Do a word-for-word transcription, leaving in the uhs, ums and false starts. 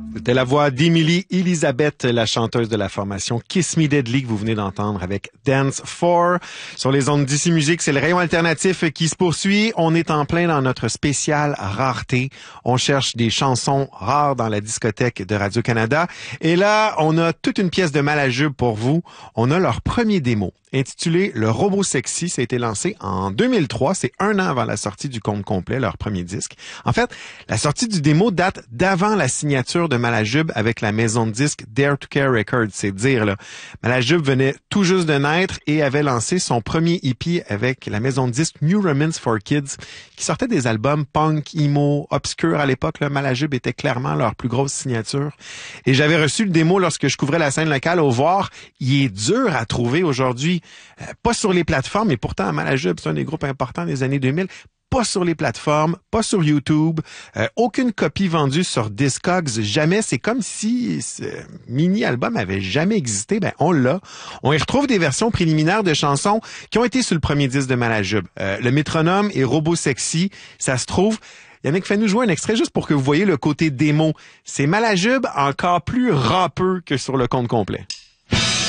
C'était la voix d'Emily Elizabeth, la chanteuse de la formation Kiss Me Deadly que vous venez d'entendre avec Dance four. Sur les ondes d'Ici Musique, c'est le rayon alternatif qui se poursuit. On est en plein dans notre spécial rareté. On cherche des chansons rares dans la discothèque de Radio-Canada. Et là, on a toute une pièce de Malajube pour vous. On a leur premier démo, intitulé Le Robot Sexy. Ça a été lancé en deux mille trois. C'est un an avant la sortie du compte complet, leur premier disque. En fait, la sortie du démo date d'avant la signature de Malajube avec la maison de disques Dare to Care Records. C'est dire, là. Malajube venait tout juste de naître et avait lancé son premier E P avec la maison de disques New Romance for Kids, qui sortait des albums punk, emo, obscurs à l'époque. Là, Malajube était clairement leur plus grosse signature. Et j'avais reçu le démo lorsque je couvrais la scène locale au Voir. Il est dur à trouver aujourd'hui. Euh, pas sur les plateformes, mais pourtant, Malajube, c'est un des groupes importants des années deux mille. Pas sur les plateformes, pas sur YouTube, euh, aucune copie vendue sur Discogs, jamais. C'est comme si ce mini-album avait jamais existé. Ben, on l'a. On y retrouve des versions préliminaires de chansons qui ont été sur le premier disque de Malajube. Euh, le métronome et Robot Sexy, ça se trouve. Yannick, fais-nous jouer un extrait juste pour que vous voyez le côté démo. C'est Malajube encore plus rappeux que sur le compte complet.